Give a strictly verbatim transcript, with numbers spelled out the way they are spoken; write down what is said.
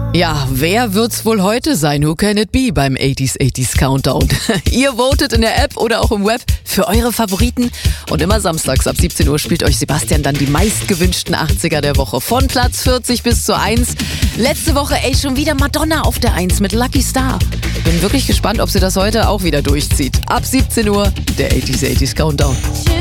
Ja, wer wird's wohl heute sein? Who can it be beim achtziger achtziger Countdown? Ihr votet in der App oder auch im Web für eure Favoriten. Und immer samstags ab siebzehn Uhr spielt euch Sebastian dann die meistgewünschten achtziger der Woche. Von Platz vierzig bis zur eins. Letzte Woche, ey, schon wieder Madonna auf der eins mit Lucky Star. Bin wirklich gespannt, ob sie das heute auch wieder durchzieht. Ab siebzehn Uhr, der achtziger achtziger Countdown.